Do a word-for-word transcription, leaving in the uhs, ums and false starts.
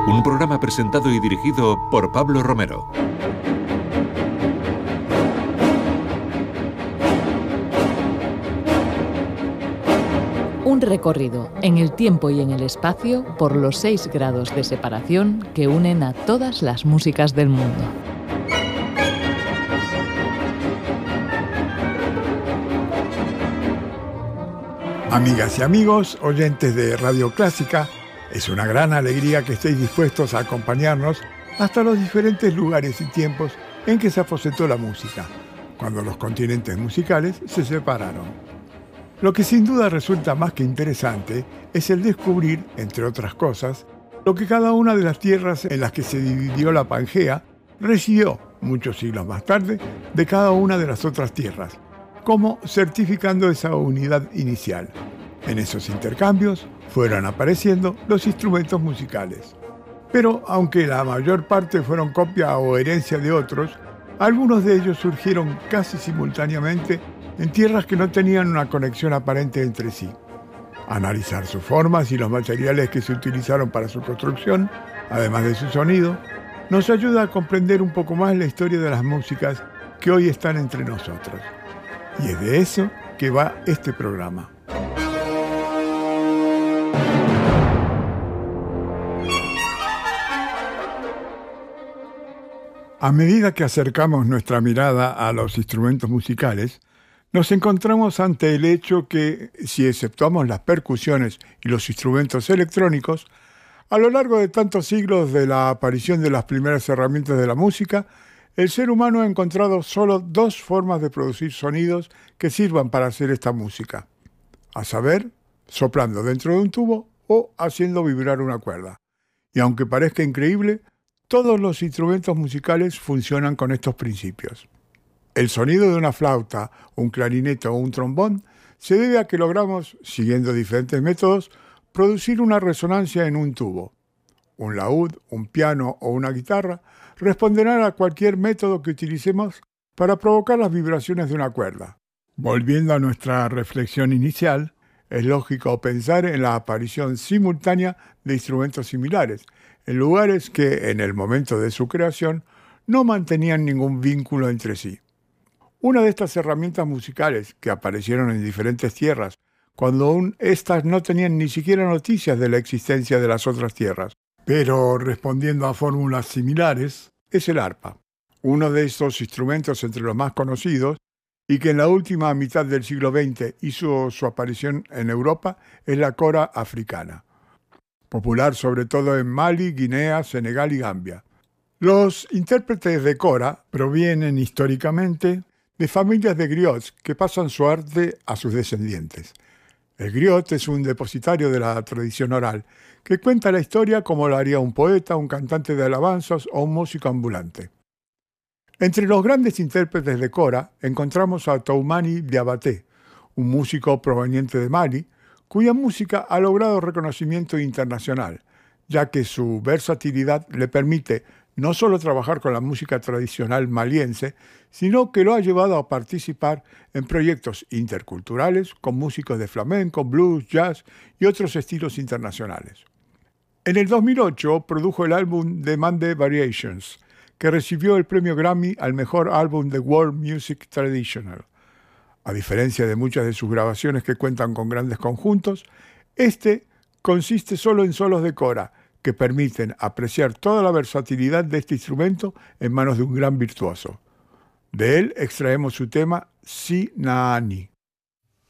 Un programa presentado y dirigido por Pablo Romero. Un recorrido en el tiempo y en el espacio por los seis grados de separación que unen a todas las músicas del mundo. Amigas y amigos, oyentes de Radio Clásica, es una gran alegría que estéis dispuestos a acompañarnos hasta los diferentes lugares y tiempos en que se aposentó la música, cuando los continentes musicales se separaron. Lo que sin duda resulta más que interesante es el descubrir, entre otras cosas, lo que cada una de las tierras en las que se dividió la Pangea recibió, muchos siglos más tarde, de cada una de las otras tierras, como certificando esa unidad inicial. En esos intercambios fueron apareciendo los instrumentos musicales. Pero aunque la mayor parte fueron copia o herencia de otros, algunos de ellos surgieron casi simultáneamente en tierras que no tenían una conexión aparente entre sí. Analizar sus formas y los materiales que se utilizaron para su construcción, además de su sonido, nos ayuda a comprender un poco más la historia de las músicas que hoy están entre nosotros. Y es de eso que va este programa. A medida que acercamos nuestra mirada a los instrumentos musicales, nos encontramos ante el hecho que, si exceptuamos las percusiones y los instrumentos electrónicos, a lo largo de tantos siglos de la aparición de las primeras herramientas de la música, el ser humano ha encontrado solo dos formas de producir sonidos que sirvan para hacer esta música, a saber, soplando dentro de un tubo o haciendo vibrar una cuerda. Y aunque parezca increíble, todos los instrumentos musicales funcionan con estos principios. El sonido de una flauta, un clarinete o un trombón se debe a que logramos, siguiendo diferentes métodos, producir una resonancia en un tubo. Un laúd, un piano o una guitarra responderán a cualquier método que utilicemos para provocar las vibraciones de una cuerda. Volviendo a nuestra reflexión inicial, es lógico pensar en la aparición simultánea de instrumentos similares, en lugares que, en el momento de su creación, no mantenían ningún vínculo entre sí. Una de estas herramientas musicales que aparecieron en diferentes tierras, cuando aún éstas no tenían ni siquiera noticias de la existencia de las otras tierras, pero respondiendo a fórmulas similares, es el arpa, uno de estos instrumentos entre los más conocidos y que en la última mitad del siglo veinte hizo su aparición en Europa, es la cora africana, popular sobre todo en Mali, Guinea, Senegal y Gambia. Los intérpretes de cora provienen históricamente de familias de griots que pasan su arte a sus descendientes. El griot es un depositario de la tradición oral que cuenta la historia como lo haría un poeta, un cantante de alabanzas o un músico ambulante. Entre los grandes intérpretes de cora encontramos a Toumani Diabaté, un músico proveniente de Mali, cuya música ha logrado reconocimiento internacional, ya que su versatilidad le permite no solo trabajar con la música tradicional maliense, sino que lo ha llevado a participar en proyectos interculturales con músicos de flamenco, blues, jazz y otros estilos internacionales. En el dos mil ocho produjo el álbum Demande Variations, que recibió el premio Grammy al mejor álbum de World Music Traditional. A diferencia de muchas de sus grabaciones que cuentan con grandes conjuntos, este consiste solo en solos de cora, que permiten apreciar toda la versatilidad de este instrumento en manos de un gran virtuoso. De él extraemos su tema Si Naani.